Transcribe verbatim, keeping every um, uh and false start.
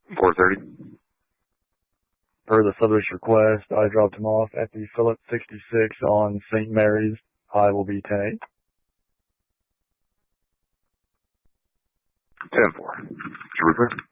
four thirty. Per the subject's request, I dropped him off at the Phillips sixty-six on Saint Mary's. I will be ten eight. ten four. Trooper.